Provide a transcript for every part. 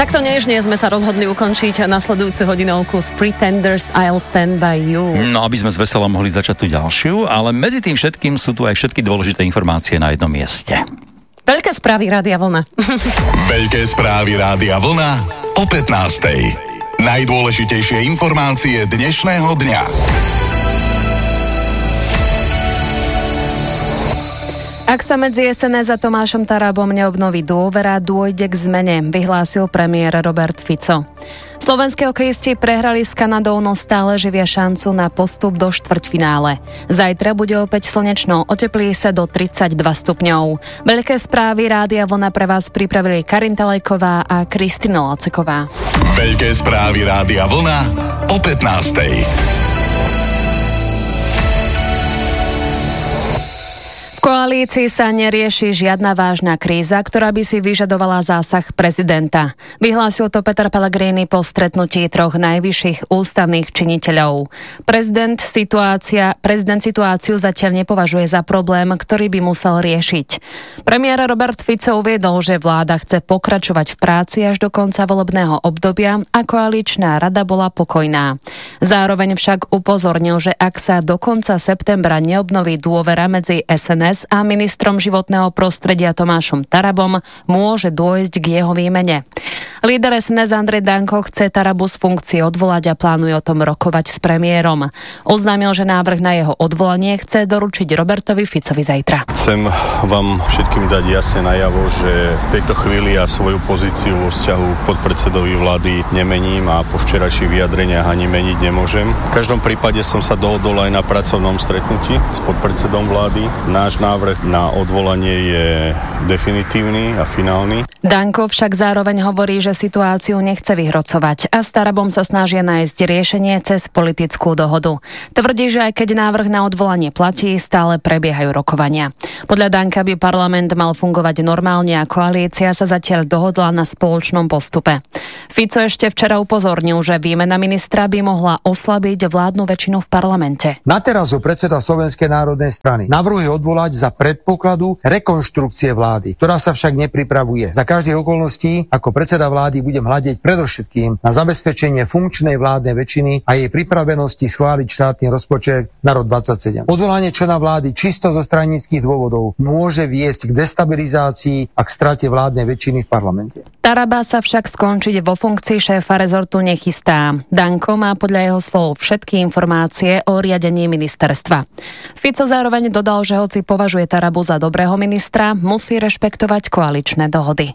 Takto nežne sme sa rozhodli ukončiť nasledujúcu hodinovku z Pretenders I'll Stand By You. No, aby sme z vesela mohli začať tú ďalšiu, ale medzi tým všetkým sú tu aj všetky dôležité informácie na jednom mieste. Veľké správy Rádia Vlna. Veľké správy Rádia Vlna o 15:00. Najdôležitejšie informácie dnešného dňa. Ak sa medzi SNS a Tomášom Tarabom neobnoví dôvera, dôjde k zmene, vyhlásil premiér Robert Fico. Slovenské hokejisti prehrali s Kanadou, no stále živia šancu na postup do štvrťfinále. Zajtra bude opäť slnečno, oteplí sa do 32 stupňov. Veľké správy Rádia Vlna pre vás pripravili Karin Talejková a Kristina Laceková. Veľké správy Rádia Vlna o 15:00. V koalícii sa nerieši žiadna vážna kríza, ktorá by si vyžadovala zásah prezidenta. Vyhlásil to Peter Pellegrini po stretnutí troch najvyšších ústavných činiteľov. Prezident situáciu zatiaľ nepovažuje za problém, ktorý by musel riešiť. Premiér Robert Fico uviedol, že vláda chce pokračovať v práci až do konca volebného obdobia a koaličná rada bola pokojná. Zároveň však upozornil, že ak sa do konca septembra neobnoví dôvera medzi SNS a ministrom životného prostredia Tomášom Tarabom, môže dôjsť k jeho výmene. Líder SNS Andrej Danko chce Tarabu z funkcie odvolať a plánuje o tom rokovať s premiérom. Oznámil, že návrh na jeho odvolanie chce doručiť Robertovi Ficovi zajtra. Chcem vám všetkým dať jasne najavo, že v tejto chvíli ja svoju pozíciu vo vzťahu k podpredsedovi vlády nemením a po včerajších vyjadreniach ani meniť nemôžem. V každom prípade som sa dohodol aj na pracovnom stretnutí s podpredsedom vlády. Náš návrh na odvolanie je definitívny a finálny. Danko však zároveň hovorí, že situáciu nechce vyhrocovať a s Tarabom sa snažia nájsť riešenie cez politickú dohodu. Tvrdí, že aj keď návrh na odvolanie platí, stále prebiehajú rokovania. Podľa Danka by parlament mal fungovať normálne a koalícia sa zatiaľ dohodla na spoločnom postupe. Fico ešte včera upozornil, že výmena ministra by mohla oslabiť vládnu väčšinu v parlamente. Na terazu predseda Slovenskej národnej strany navrhuje odvolať za predpokladu rekonštrukcie vlády, ktorá sa však nepripravuje. Za každých okolností ako predseda vlády budem hľadiť predovšetkým na zabezpečenie funkčnej vládnej väčšiny a jej pripravenosti schváliť štátny rozpočet na rok 2027. Odvolanie člena vlády čisto zo stranických dôvodov môže viesť k destabilizácii a k strate vládnej väčšiny v parlamente. Taraba sa však skončiť vo funkcii šéfa rezortu nechystá. Danko má podľa jeho slov všetky informácie o riadení ministerstva. Fico zároveň dodal, že hoci považuje Tarabu za dobrého ministra, musí rešpektovať koaličné dohody.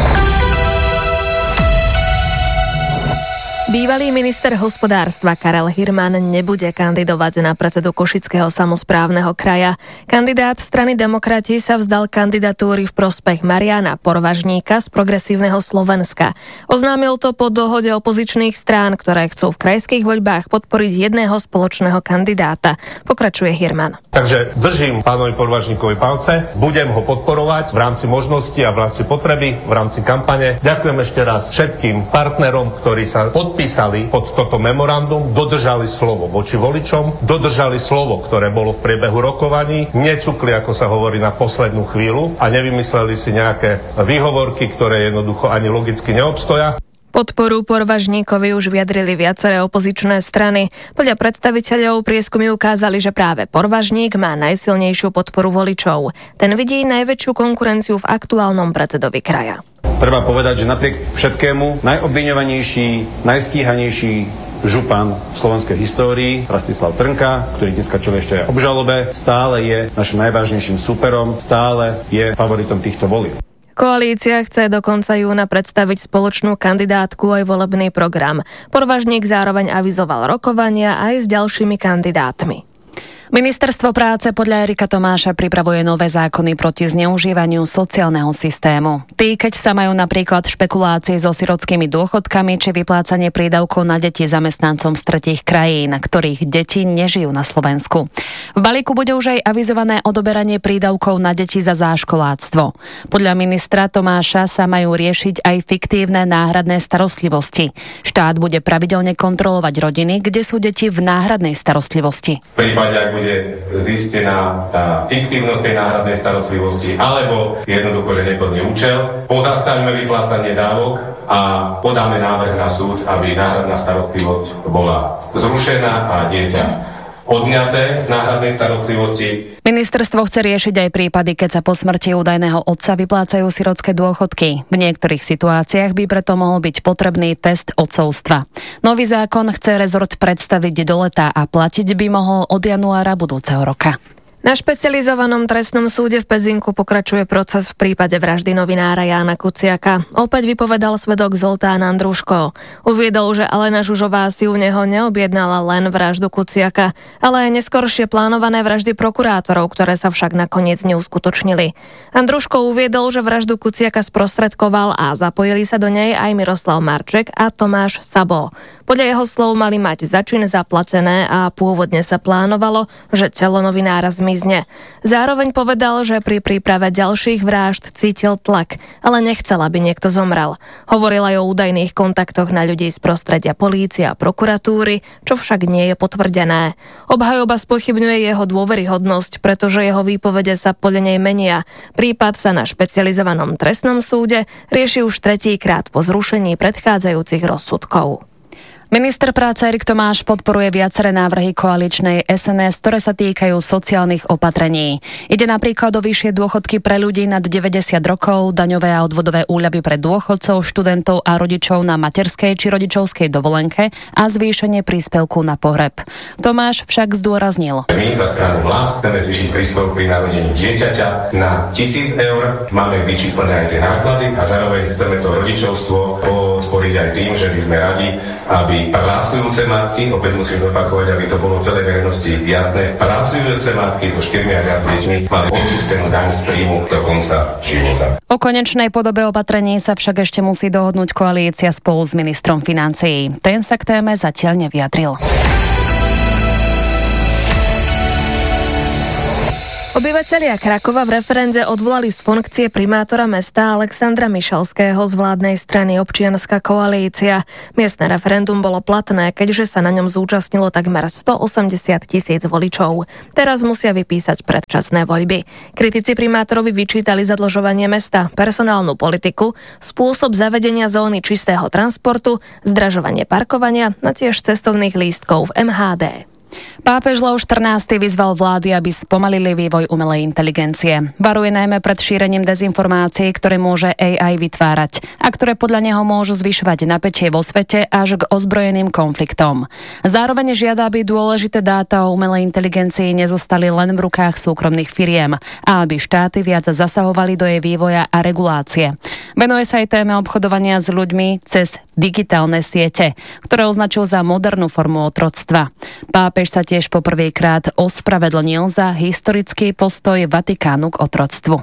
Bývalý minister hospodárstva Karel Hirman nebude kandidovať na predsedu Košického samosprávneho kraja. Kandidát strany Demokrati sa vzdal kandidatúry v prospech Mariana Porvažníka z Progresívneho Slovenska. Oznámil to po dohode opozičných strán, ktoré chcú v krajských voľbách podporiť jedného spoločného kandidáta. Pokračuje Hirman. Takže držím pánovi Porvažníkovi palce, budem ho podporovať v rámci možnosti a v rámci potreby, v rámci kampane. Ďakujem ešte raz všetkým partnerom, ktorí sa podpísali pod toto memorandum, dodržali slovo voči voličom, dodržali slovo, ktoré bolo v priebehu rokovaní, necukli, ako sa hovorí, na poslednú chvíľu a nevymysleli si nejaké výhovorky, ktoré jednoducho ani logicky neobstoja. Podporu Porvažníkovi už vyjadrili viaceré opozičné strany. Podľa predstaviteľov prieskumy ukázali, že práve Porvažník má najsilnejšiu podporu voličov. Ten vidí najväčšiu konkurenciu v aktuálnom predsedovi kraja. Treba povedať, že napriek všetkému najobviňovanejší, najstíhanejší župan v slovenskej histórii, Rastislav Trnka, ktorý dneska čelí ešte aj obžalobe, stále je našim najvážnejším súperom, stále je favoritom týchto volieb. Koalícia chce do konca júna predstaviť spoločnú kandidátku aj volebný program. Porvažník zároveň avizoval rokovania aj s ďalšími kandidátmi. Ministerstvo práce podľa Erika Tomáša pripravuje nové zákony proti zneužívaniu sociálneho systému. Tí, keď sa majú napríklad špekulácie so sirockými dôchodkami či vyplácanie prídavkov na deti zamestnancom z tretích krajín, ktorých deti nežijú na Slovensku. V balíku bude už aj avizované odoberanie prídavkov na deti za záškoláctvo. Podľa ministra Tomáša sa majú riešiť aj fiktívne náhradné starostlivosti. Štát bude pravidelne kontrolovať rodiny, kde sú deti v náhradnej starostlivosti. V prípade, ak bude bude zistená tá fiktívnosť tej náhradnej starostlivosti, alebo jednoducho, že neplní účel. Pozastavíme vyplácanie dávok a podáme návrh na súd, aby náhradná starostlivosť bola zrušená a dieťa odňaté z náhradnej starostlivosti. Ministerstvo chce riešiť aj prípady, keď sa po smrti údajného otca vyplácajú sirotské dôchodky. V niektorých situáciách by preto mohol byť potrebný test otcovstva. Nový zákon chce rezort predstaviť do leta a platiť by mohol od januára budúceho roka. Na špecializovanom trestnom súde v Pezinku pokračuje proces v prípade vraždy novinára Jána Kuciaka. Opäť vypovedal svedok Zoltán Andruško. Uviedol, že Alena Žužová si u neho neobjednala len vraždu Kuciaka, ale aj neskoršie plánované vraždy prokurátorov, ktoré sa však nakoniec neuskutočnili. Andruško uviedol, že vraždu Kuciaka sprostredkoval a zapojili sa do nej aj Miroslav Marček a Tomáš Sabo. Podľa jeho slov mali mať za čin zaplatené a pôvodne sa plánovalo, že telo novinára zmizne. Zároveň povedal, že pri príprave ďalších vražd cítil tlak, ale nechcel, aby niekto zomrel. Hovoril aj o údajných kontaktoch na ľudí z prostredia polície a prokuratúry, čo však nie je potvrdené. Obhajoba spochybňuje jeho dôveryhodnosť, pretože jeho výpovede sa podľa nej menia. Prípad sa na špecializovanom trestnom súde rieši už tretíkrát po zrušení predchádzajúcich rozsudkov. Minister práce Erik Tomáš podporuje viaceré návrhy koaličnej SNS, ktoré sa týkajú sociálnych opatrení. Ide napríklad o vyššie dôchodky pre ľudí nad 90 rokov, daňové a odvodové úľavy pre dôchodcov, študentov a rodičov na materskej či rodičovskej dovolenke a zvýšenie príspevku na pohreb. Tomáš však zdôraznil. My za stranu Hlas chceme zvýšiť príspevok pri narodení dieťaťa na 1,000 eur. Máme vyčíslené aj tie náklady a zároveň chceme to rodičovstvo podporiť aj tým, že by sme radi, aby pracujúce matky, opäť musím opakovať, aby to bolo celej verejnosti jasné, pracujúce matky so 4 a viac deťmi mali odpustenú daň z príjmu do konca života. O konečnej podobe opatrení sa však ešte musí dohodnúť koalícia spolu s ministrom financií. Ten sa k téme zatiaľ nevyjadril. Obyvatelia Krakova v referende odvolali z funkcie primátora mesta Alexandra Mišalského z vládnej strany Občianska koalícia. Miestne referendum bolo platné, keďže sa na ňom zúčastnilo takmer 180 000 voličov. Teraz musia vypísať predčasné voľby. Kritici primátorovi vyčítali zadlžovanie mesta, personálnu politiku, spôsob zavedenia zóny čistého transportu, zdražovanie parkovania a tiež cestovných lístkov v MHD. Pápež Leo XIV vyzval vlády, aby spomalili vývoj umelej inteligencie. Varuje najmä pred šírením dezinformácií, ktoré môže AI vytvárať a ktoré podľa neho môžu zvyšovať napätie vo svete až k ozbrojeným konfliktom. Zároveň žiada, aby dôležité dáta o umelej inteligencii nezostali len v rukách súkromných firiem a aby štáty viac zasahovali do jej vývoja a regulácie. Venuje sa aj téme obchodovania s ľuďmi cez digitálne siete, ktoré označujú za modernú formu otroctva. Pápež sa tiež poprvýkrát ospravedlnil za historický postoj Vatikánu k otroctvu.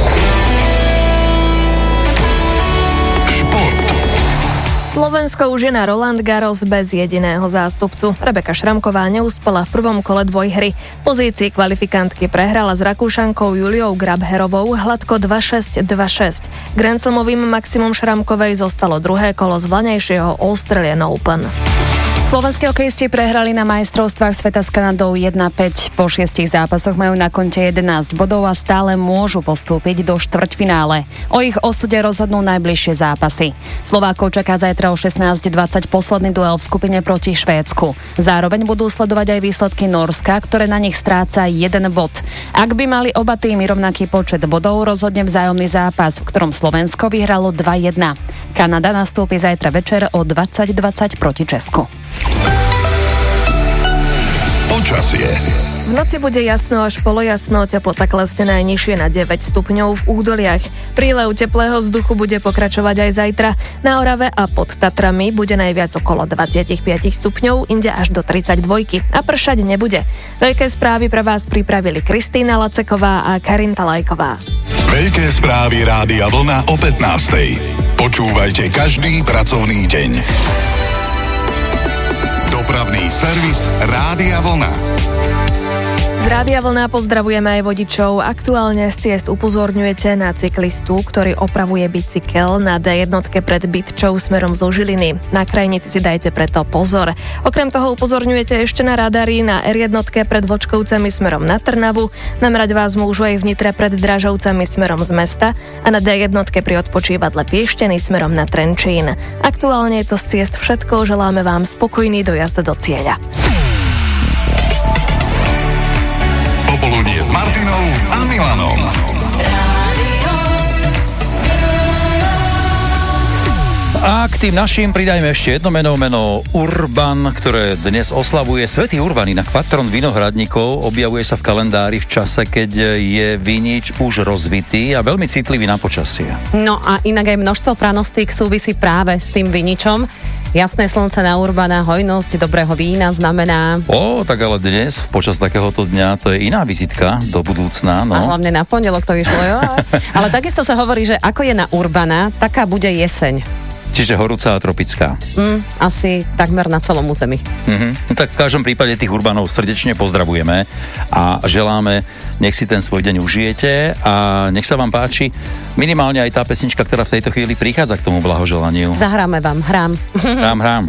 Slovensko už je na Roland Garros bez jediného zástupcu. Rebeka Šramková neúspela v prvom kole dvojhry. V pozícii kvalifikantky prehrala s Rakúšankou Juliou Grabherovou hladko 2-6, 2-6. Grand Slamovým maximum Šramkovej zostalo druhé kolo z vlaňajšieho Australian Open. Slovenskí hokejisti prehrali na majstrovstvách sveta s Kanadou 1-5. Po 6 zápasoch majú na konte 11 bodov a stále môžu postúpiť do štvrťfinále. O ich osude rozhodnú najbližšie zápasy. Slovákov čaká zajtra o 16:20 posledný duel v skupine proti Švédsku. Zároveň budú sledovať aj výsledky Nórska, ktoré na nich stráca 1 bod. Ak by mali oba týmy rovnaký počet bodov, rozhodne vzájomný zápas, v ktorom Slovensko vyhralo 2-1. Kanada nastúpi zajtra večer o 20:20 proti Česku. Počasie. V noci bude jasno až polojasno, teplota klesne najnižšie na 9 stupňov v údoliach. Prílev teplého vzduchu bude pokračovať aj zajtra. Na Orave a pod Tatrami bude najviac okolo 25 stupňov, inde až do 32 a pršať nebude. Veľké správy pre vás pripravili Kristýna Laceková a Karin Talajková. Veľké správy Rádia Vlna o 15:00. Počúvajte každý pracovný deň. Dopravný servis Rádia Vlna. Rádia Vlna pozdravujeme aj vodičov. Aktuálne z ciest upozorňujete na cyklistu, ktorý opravuje bicykel na D1 pred Bytčou smerom zo Žiliny. Na krajnici si dajte preto pozor. Okrem toho upozorňujete ešte na radary na R1 pred Vočkovcami smerom na Trnavu, namrať vás môžu aj v Nitre pred Dražovcami smerom z mesta a na D1 pri odpočívadle Piešťany smerom na Trenčín. Aktuálne je to z ciest všetko, želáme vám spokojný dojazd do cieľa. Popoludnie s Martinou a Milanom. A k tým našim pridajme ešte jedno meno Urban, ktoré dnes oslavuje Svätý Urban, inak patron vinohradníkov, objavuje sa v kalendári v čase, keď je vinič už rozvitý a veľmi citlivý na počasie. No a inak aj množstvo pranostík súvisí práve s tým viničom. Jasné slnce na Urbana, hojnosť dobrého vína znamená... Tak ale dnes, počas takéhoto dňa, to je iná vizitka do budúcna, no. A hlavne na pondelok to vyšlo, jo. Ale takisto sa hovorí, že ako je na Urbana, taká bude jeseň. Čiže horúca a tropická. Asi takmer na celom území. No tak v každom prípade tých Urbanov srdečne pozdravujeme a želáme, nech si ten svoj deň užijete a nech sa vám páči minimálne aj tá pesnička, ktorá v tejto chvíli prichádza k tomu blahoželaniu. Zahráme vám, hrám. Hrám.